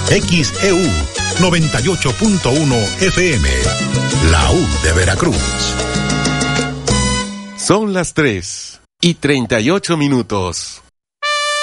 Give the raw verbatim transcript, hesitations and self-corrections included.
X E U noventa y ocho punto uno F M, la U de Veracruz. Son las tres y treinta y ocho minutos.